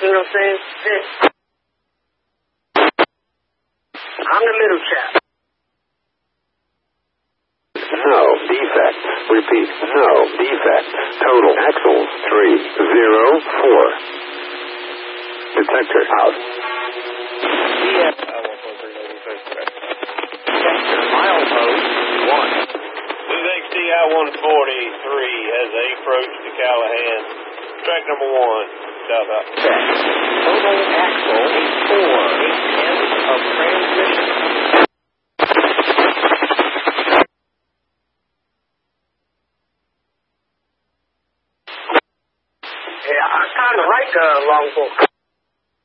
You know what I'm saying? I'm the middle chap. No defect. Repeat. No defect. Total axles 304. Detector out. Yes. Milepost 1. With XDI-143 has a approach to Callahan. Track number 1, south out. Total axle 8 of transmission. Yeah, I kind of like long book.